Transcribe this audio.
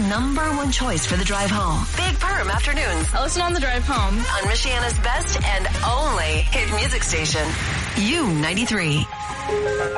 number one choice for the drive home. Big Perm Afternoons. I listen on the drive home. On Michiana's best and only hit music station. U93.